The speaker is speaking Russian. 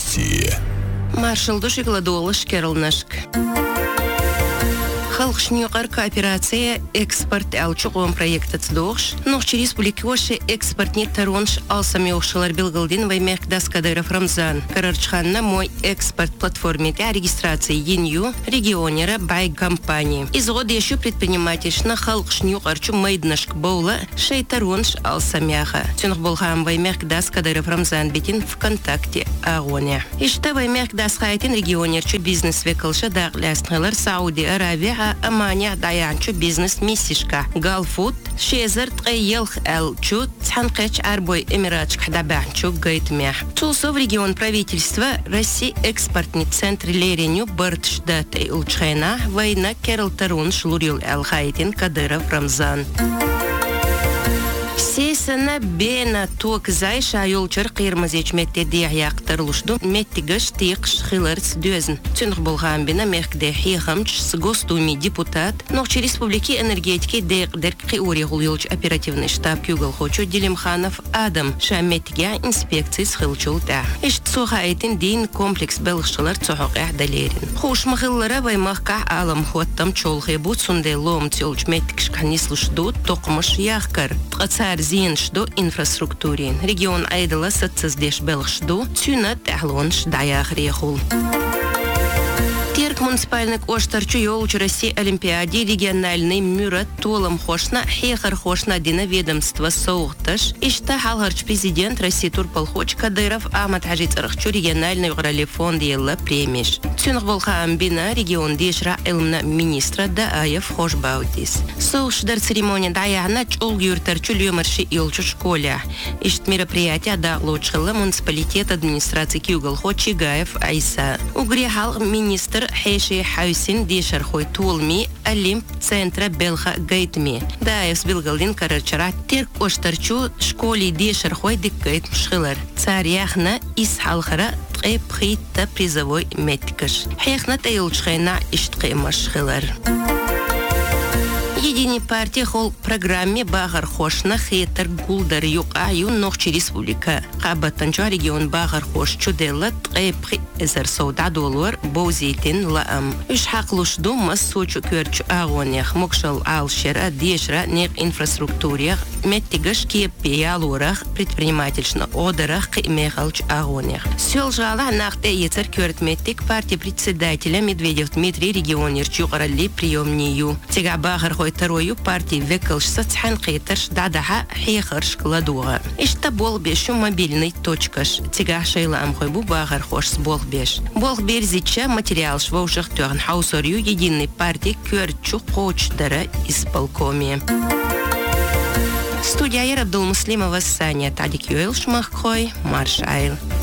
России. Маршал Душикладолыш Кералнашк. Халқшнюқар кооперация экспорт алчуғын проекты цдоғш, нұқчы республикошы экспортнет таронш алсами оқшылар білгілден ваймек Даскадыров Рамзан. Карарчханна мой экспорт платформете регистрации ЕНЮ регионера бай компании. Изгод еще предпринимательшна халқшнюқарчу майднашк боула шей таронш алсамяха. Тюнх болхам ваймек Даскадыров Рамзан бетин ВКонтакте агоне. Ишта ваймек Дасхайтин регионерчу бизнес векалша дағлясналар Сауди Аравия Амания даянчу бизнес миссишка Галфуд шезер тгейлх элчу цханкеч арбой эмиратчик хадабанчу гейтмях. Тулсов регион правительства России экспортный центр Лереню Бартшдат и Улчхайна война Керл Тарун шлурил Алхайтин Кадыров Рамзан. Сесана бена ток зайша юлчар кырмызыч метте яктырылышду меттигеш тикш хиларс дөзн. Тюнх болган бена мехде хихамч с гостуми депутат Нохчи республики энергетики дерк киури гулюлч оперативный штаб Кюгал Хочу Делимханов Адам шаметтига инспекции схилчулта. Ишт сухайтин дин комплекс белгшылар цохок ахдалерин. Хуш махиллара ваймахка алам хоттам чолхи бут сунде лом тюлч меттикш канислушду токмыш яхкар. Зиншду инфраструктурин. Регион Айдала сацаздеш белшду, цюнат тахлонш даях рехул. Терк муниципальный оштарчу ёлчу России Олимпиаде региональный мюрат толом хошна хехар хошна дина ведомства соухташ. Ишта халгарч президент России Турпалхоч Кадыров Амат Хажит Арахчу региональный уграли фонд елла премиш. Цюнх волха амбина регион дешра элмна министра Дааев Хошбаутис. Соушдар церемония даяна чул юртарчу люмарши ёлчу школя. Ишт мероприятие да лучшила муниципалитет администрации Кюгалхо Чигаев Айса. Угрехал министр Хейши Хаусин дешар хой тулми Олимп центра Белха Гейтми. Даев сбилгалдин карарчара терк оштарчу школе дешар хой дикгейт мшхилар. Царяхна из халхара тгейпхита призовой меткаш. Хехна тайлчхайна иштгей машхилар. Единой партии хол программе Багар Хошна хейтер гулдар юкаю Нохчи республика. Кабатанчу регион Багар Хош чуделла тгейпхи эзер $100 боузитин лаам. Уж хаклушду массочу кверчу агонях мокшал алшера дешра нех инфраструктурях меттигаш кепиялурах предпринимательшна одарах кимехалч агонях. Сел жала нахте ецер кверт меттик партии председателя Медведев Дмитрий регионерчу гарали приемнию. Тега Багар Вторую партию векалш сацхан қитарш дадаха хейхарш кладуға. Ишта бол бешу мобильный точкаш. Тига шайла амхойбу багар хош бол беш. Бол берзича материал швоушах туған хаусорью единой партии кверчу қочдара исполкоме. Студия Абдулмуслимова Саня Тадик Юэл Шмаххой Маршайл.